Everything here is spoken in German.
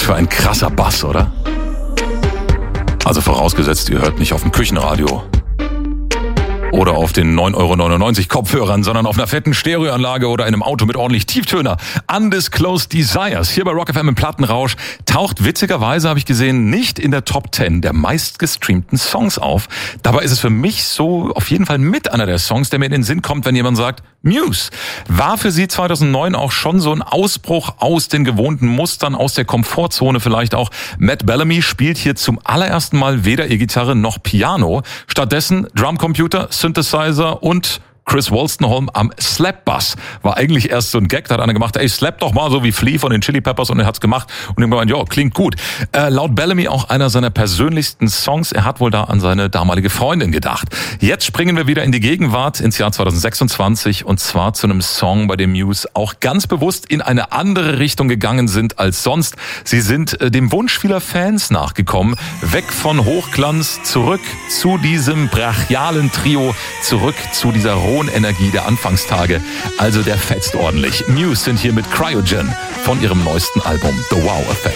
für ein krasser Bass, oder? Also vorausgesetzt, ihr hört nicht auf dem Küchenradio. Oder auf den 9,99 € Kopfhörern, sondern auf einer fetten Stereoanlage oder in einem Auto mit ordentlich Tieftöner. Undisclosed Desires, hier bei Rock FM im Plattenrausch, taucht witzigerweise, habe ich gesehen, nicht in der Top 10 der meistgestreamten Songs auf. Dabei ist es für mich so auf jeden Fall mit einer der Songs, der mir in den Sinn kommt, wenn jemand sagt, Muse. War für sie 2009 auch schon so ein Ausbruch aus den gewohnten Mustern, aus der Komfortzone vielleicht auch. Matt Bellamy spielt hier zum allerersten Mal weder E-Gitarre noch Piano. Stattdessen Drumcomputer, Synthesizer und Chris Wolstenholme am Slap-Bass. War eigentlich erst so ein Gag, da hat einer gemacht, ey, slap doch mal so wie Flea von den Chili Peppers, und er hat's gemacht. Und ich meinte, ja, klingt gut. Laut Bellamy auch einer seiner persönlichsten Songs. Er hat wohl da an seine damalige Freundin gedacht. Jetzt springen wir wieder in die Gegenwart, ins Jahr 2026, und zwar zu einem Song, bei dem Muse auch ganz bewusst in eine andere Richtung gegangen sind als sonst. Sie sind dem Wunsch vieler Fans nachgekommen, weg von Hochglanz, zurück zu diesem brachialen Trio, zurück zu dieser Energie der Anfangstage. Also der fetzt ordentlich. Muse sind hier mit Cryogen von ihrem neuesten Album The Wow Effect.